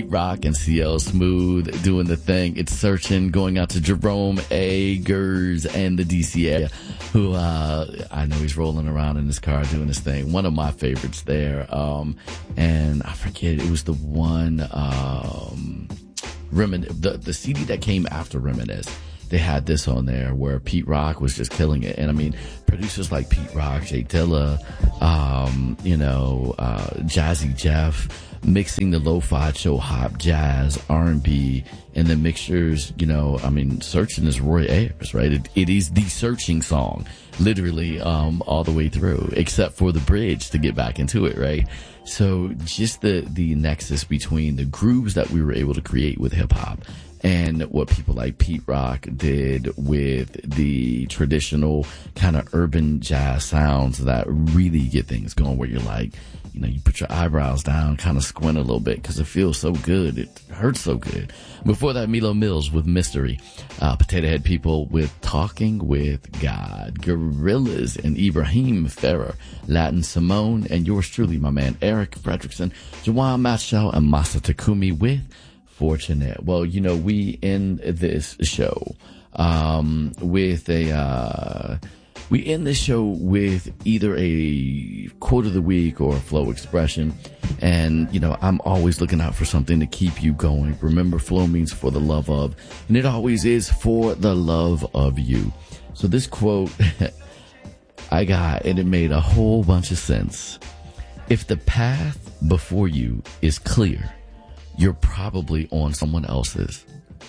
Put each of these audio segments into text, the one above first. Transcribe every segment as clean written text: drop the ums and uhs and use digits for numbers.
Pete Rock and CL Smooth doing the thing. It's Searching, going out to Jerome Agers and the DC area, who I know he's rolling around in his car doing his thing. One of my favorites there. And I forget, it was the one, the CD that came after Reminisce. They had this on there where Pete Rock was just killing it. And I mean, producers like Pete Rock, Jay Dilla, Jazzy Jeff, mixing the lo-fi, chill hop, jazz, R&B, and the mixtures, Searching is Roy Ayers, right? It is the searching song, literally, all the way through, except for the bridge to get back into it, right? So just the nexus between the grooves that we were able to create with hip hop and what people like Pete Rock did with the traditional kind of urban jazz sounds that really get things going, where you're like, you put your eyebrows down, kind of squint a little bit because it feels so good. It hurts so good. Before that, Milo Mills with Mystery. Potato Head People with Talking with God. Gorillaz and Ibrahim Ferrer. Latin Simone, and yours truly, my man Eric Fredrickson. Jawan Machel and Masa Takumi with Fortunate. Well, we end this show we end this show with either a quote of the week or a flow expression. And, I'm always looking out for something to keep you going. Remember, flow means for the love of, and it always is for the love of you. So this quote I got, and it made a whole bunch of sense. If the path before you is clear, you're probably on someone else's.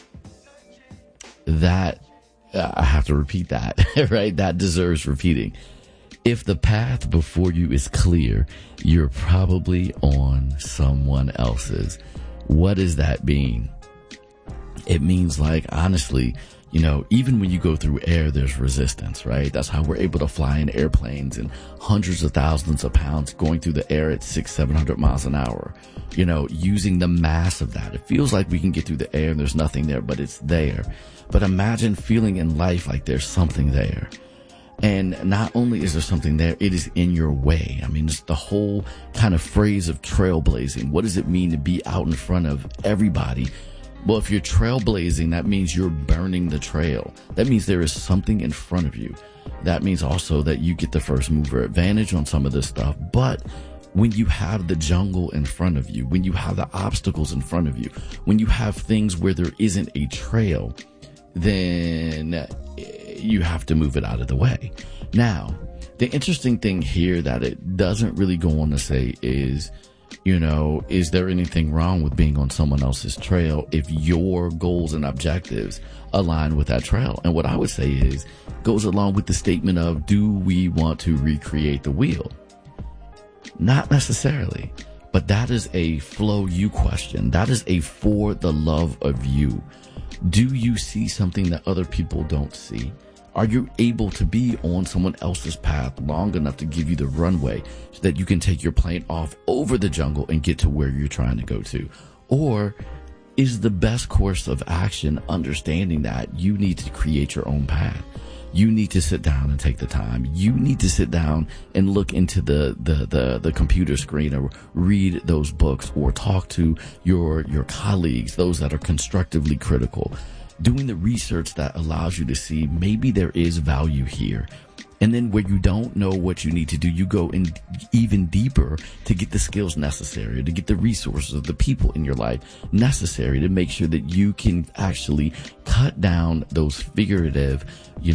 That, I have to repeat that, right? That deserves repeating. If the path before you is clear, you're probably on someone else's. What does that mean? It means, like, honestly, even when you go through air, there's resistance, right? That's how we're able to fly in airplanes and hundreds of thousands of pounds going through the air at 600-700 miles an hour. Using the mass of that. It feels like we can get through the air and there's nothing there, but it's there. But imagine feeling in life like there's something there. And not only is there something there, it is in your way. I mean, it's the whole kind of phrase of trailblazing. What does it mean to be out in front of everybody? Well, if you're trailblazing, that means you're burning the trail. That means there is something in front of you. That means also that you get the first mover advantage on some of this stuff. But when you have the jungle in front of you, when you have the obstacles in front of you, when you have things where there isn't a trail, then you have to move it out of the way. Now, the interesting thing here that it doesn't really go on to say is, is there anything wrong with being on someone else's trail if your goals and objectives align with that trail? And what I would say is, goes along with the statement of, do we want to recreate the wheel? Not necessarily, but that is a flow you question. That is a for the love of you. Do you see something that other people don't see? Are you able to be on someone else's path long enough to give you the runway so that you can take your plane off over the jungle and get to where you're trying to go to? Or is the best course of action understanding that you need to create your own path? You need to sit down and take the time. You need to sit down and look into the computer screen or read those books or talk to your colleagues, those that are constructively critical. Doing the research that allows you to see maybe there is value here. And then where you don't know what you need to do, you go in even deeper to get the skills necessary, to get the resources of the people in your life necessary to make sure that you can actually cut down those figurative,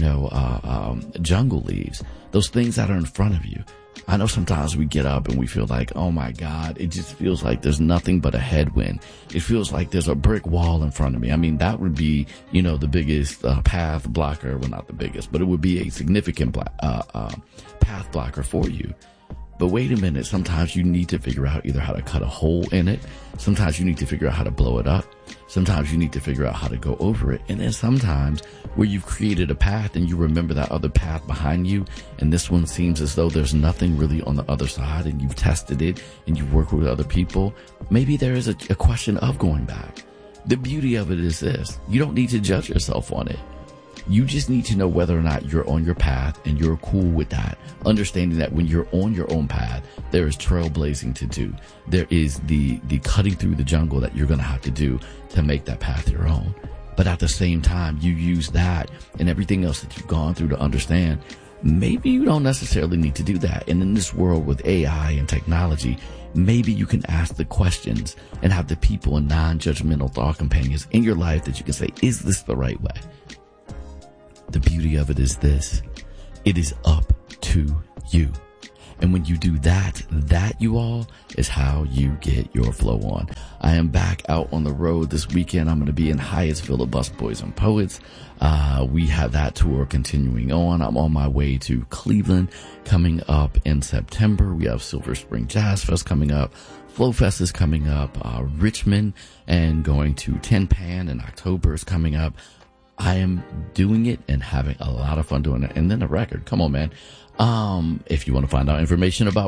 jungle leaves, those things that are in front of you. I know sometimes we get up and we feel like, oh my God, it just feels like there's nothing but a headwind. It feels like there's a brick wall in front of me. I mean, that would be, the biggest path blocker. Well, not the biggest, but it would be a significant path blocker for you. But wait a minute, sometimes you need to figure out either how to cut a hole in it. Sometimes you need to figure out how to blow it up. Sometimes you need to figure out how to go over it. And then sometimes where you've created a path and you remember that other path behind you, and this one seems as though there's nothing really on the other side, and you've tested it and you've worked with other people, maybe there is a question of going back. The beauty of it is this: you don't need to judge yourself on it. You just need to know whether or not you're on your path and you're cool with that. Understanding that when you're on your own path, there is trailblazing to do. There is the cutting through the jungle that you're going to have to do to make that path your own. But at the same time, you use that and everything else that you've gone through to understand maybe you don't necessarily need to do that. And in this world with AI and technology, maybe you can ask the questions and have the people and non-judgmental thought companions in your life that you can say, is this the right way? The beauty of it is this: it is up to you. And when you do that, you all, is how you get your flow on. I am back out on the road this weekend. I'm going to be in Hyattsville at Busboys and Poets. We have that tour continuing on. I'm on my way to Cleveland coming up in September. We have Silver Spring Jazz Fest coming up. Flow Fest is coming up. Richmond and going to Tin Pan in October is coming up. I am doing it and having a lot of fun doing it. And then a record. Come on, man. If you want to find out information about